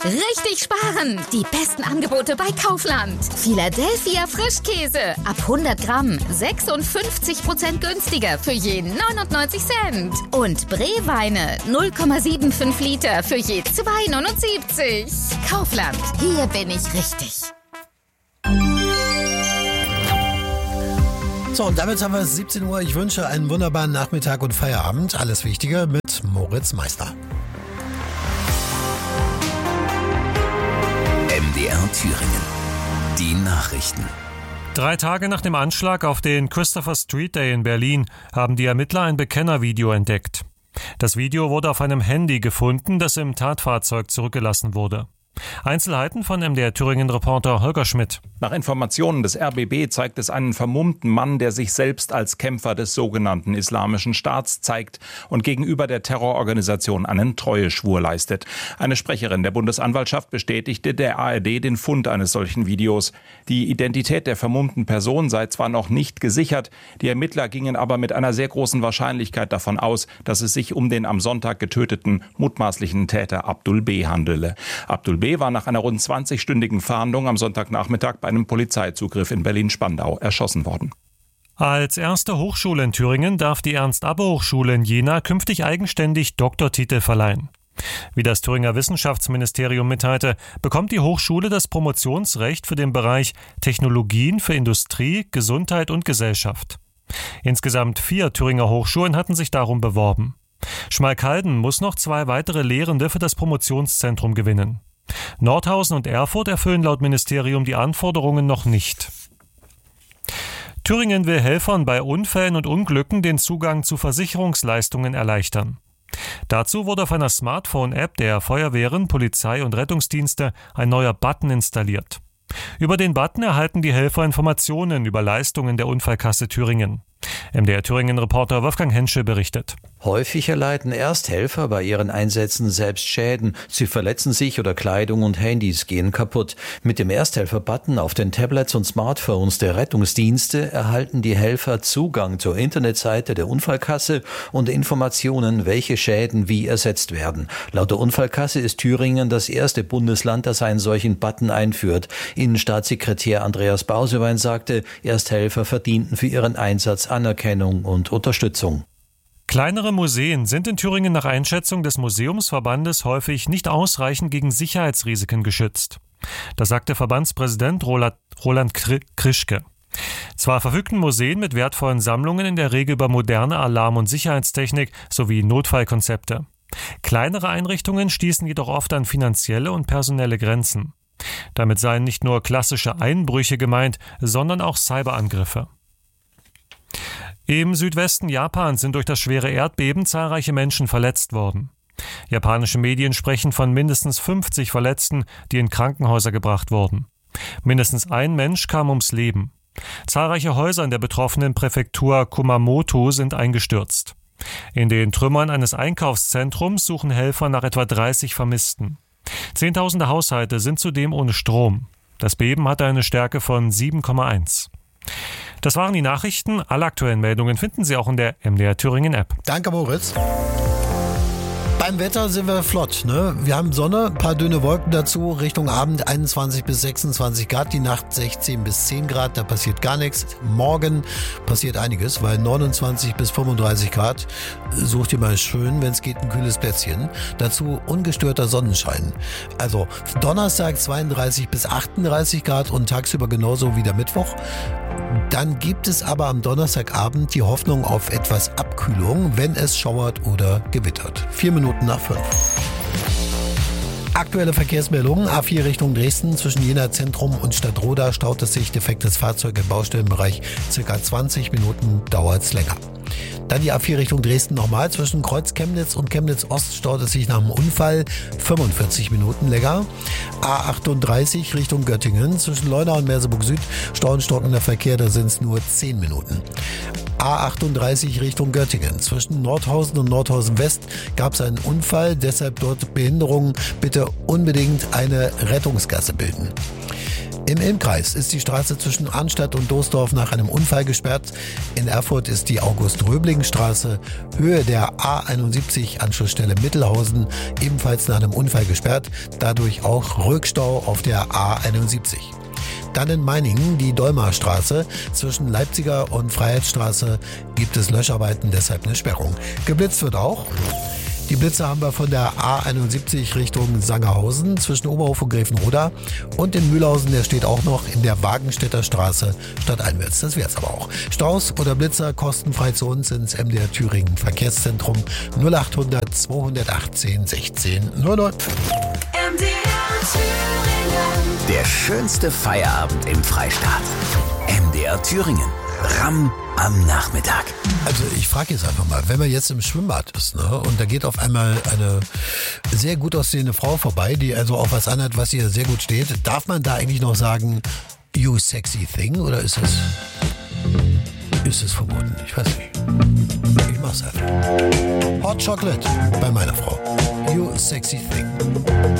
Richtig sparen! Die besten Angebote bei Kaufland. Philadelphia Frischkäse. Ab 100 Gramm 56% günstiger für je 99 Cent. Und Breweine 0,75 Liter für je 2,79. Kaufland. Hier bin ich richtig. So, und damit haben wir es 17 Uhr. Ich wünsche einen wunderbaren Nachmittag und Feierabend. Alles Wichtige mit Moritz Meister. MDR Thüringen. Die Nachrichten. 3 Tage nach dem Anschlag auf den Christopher Street Day in Berlin haben die Ermittler ein Bekennervideo entdeckt. Das Video wurde auf einem Handy gefunden, das im Tatfahrzeug zurückgelassen wurde. Einzelheiten von MDR Thüringen-Reporter Holger Schmidt. Nach Informationen des RBB zeigt es einen vermummten Mann, der sich selbst als Kämpfer des sogenannten Islamischen Staats zeigt und gegenüber der Terrororganisation einen Treueschwur leistet. Eine Sprecherin der Bundesanwaltschaft bestätigte der ARD den Fund eines solchen Videos. Die Identität der vermummten Person sei zwar noch nicht gesichert, die Ermittler gingen aber mit einer sehr großen Wahrscheinlichkeit davon aus, dass es sich um den am Sonntag getöteten mutmaßlichen Täter Abdul B. handele. Abdul B. war nach einer rund 20-stündigen Fahndung am Sonntagnachmittag bei einem Polizeizugriff in Berlin-Spandau erschossen worden. Als erste Hochschule in Thüringen darf die Ernst-Abbe-Hochschule in Jena künftig eigenständig Doktortitel verleihen. Wie das Thüringer Wissenschaftsministerium mitteilte, bekommt die Hochschule das Promotionsrecht für den Bereich Technologien für Industrie, Gesundheit und Gesellschaft. Insgesamt 4 Thüringer Hochschulen hatten sich darum beworben. Schmalkalden muss noch 2 weitere Lehrende für das Promotionszentrum gewinnen. Nordhausen und Erfurt erfüllen laut Ministerium die Anforderungen noch nicht. Thüringen will Helfern bei Unfällen und Unglücken den Zugang zu Versicherungsleistungen erleichtern. Dazu wurde auf einer Smartphone-App der Feuerwehren, Polizei und Rettungsdienste ein neuer Button installiert. Über den Button erhalten die Helfer Informationen über Leistungen der Unfallkasse Thüringen. MDR Thüringen-Reporter Wolfgang Henschel berichtet. Häufig erleiden Ersthelfer bei ihren Einsätzen selbst Schäden. Sie verletzen sich oder Kleidung und Handys gehen kaputt. Mit dem Ersthelfer-Button auf den Tablets und Smartphones der Rettungsdienste erhalten die Helfer Zugang zur Internetseite der Unfallkasse und Informationen, welche Schäden wie ersetzt werden. Laut der Unfallkasse ist Thüringen das erste Bundesland, das einen solchen Button einführt. Innenstaatssekretär Andreas Bausewein sagte, Ersthelfer verdienten für ihren Einsatz Anerkennung und Unterstützung. Kleinere Museen sind in Thüringen nach Einschätzung des Museumsverbandes häufig nicht ausreichend gegen Sicherheitsrisiken geschützt. Das sagte Verbandspräsident Roland Krischke. Zwar verfügten Museen mit wertvollen Sammlungen in der Regel über moderne Alarm- und Sicherheitstechnik sowie Notfallkonzepte. Kleinere Einrichtungen stießen jedoch oft an finanzielle und personelle Grenzen. Damit seien nicht nur klassische Einbrüche gemeint, sondern auch Cyberangriffe. Im Südwesten Japans sind durch das schwere Erdbeben zahlreiche Menschen verletzt worden. Japanische Medien sprechen von mindestens 50 Verletzten, die in Krankenhäuser gebracht wurden. Mindestens ein Mensch kam ums Leben. Zahlreiche Häuser in der betroffenen Präfektur Kumamoto sind eingestürzt. In den Trümmern eines Einkaufszentrums suchen Helfer nach etwa 30 Vermissten. Zehntausende Haushalte sind zudem ohne Strom. Das Beben hatte eine Stärke von 7,1. Das waren die Nachrichten. Alle aktuellen Meldungen finden Sie auch in der MDR Thüringen App. Danke, Moritz. Beim Wetter sind wir flott, ne? Wir haben Sonne, ein paar dünne Wolken dazu, Richtung Abend 21 bis 26 Grad, die Nacht 16 bis 10 Grad, da passiert gar nichts. Morgen passiert einiges, weil 29 bis 35 Grad, sucht ihr mal schön, wenn es geht, ein kühles Plätzchen. Dazu ungestörter Sonnenschein. Also Donnerstag 32 bis 38 Grad und tagsüber genauso wie der Mittwoch. Dann gibt es aber am Donnerstagabend die Hoffnung auf etwas Abkühlung, wenn es schauert oder gewittert. 4 Minuten nach 5. Aktuelle Verkehrsmeldungen. A4 Richtung Dresden zwischen Jena Zentrum und Stadtroda staut es sich. Defektes Fahrzeug im Baustellenbereich. Circa 20 Minuten dauert es länger. Dann die A4 Richtung Dresden nochmal. Zwischen Kreuz Chemnitz und Chemnitz Ost staut es sich nach dem Unfall 45 Minuten länger. A38 Richtung Göttingen. Zwischen Leuna und Merseburg Süd staut stockender Verkehr. Da sind es nur 10 Minuten. A38 Richtung Göttingen. Zwischen Nordhausen und Nordhausen West gab es einen Unfall. Deshalb dort Behinderungen. Bitte unbedingt eine Rettungsgasse bilden. Im Ilmkreis ist die Straße zwischen Arnstadt und Doesdorf nach einem Unfall gesperrt. In Erfurt ist die August-Röbling-Straße, Höhe der A71 Anschlussstelle Mittelhausen, ebenfalls nach einem Unfall gesperrt. Dadurch auch Rückstau auf der A71. Dann in Meiningen die Dolmarstraße. Zwischen Leipziger und Freiheitsstraße gibt es Löscharbeiten, deshalb eine Sperrung. Geblitzt wird auch. Die Blitze haben wir von der A71 Richtung Sangerhausen zwischen Oberhof und Gräfenroda. Und in Mühlhausen, der steht auch noch in der Wagenstädter Straße stadteinwärts. Das wär's aber auch. Staus oder Blitzer kostenfrei zu uns ins MDR Thüringen Verkehrszentrum 0800 218 16 00. Der schönste Feierabend im Freistaat. MDR Thüringen. Ramm am Nachmittag. Also ich frage jetzt einfach mal, wenn man jetzt im Schwimmbad ist, ne, und da geht auf einmal eine sehr gut aussehende Frau vorbei, die also auch was anhat, was ihr sehr gut steht, darf man da eigentlich noch sagen, you sexy thing, oder ist es verboten? Ich weiß nicht. Ich mach's einfach. Hot Chocolate bei meiner Frau. You sexy thing.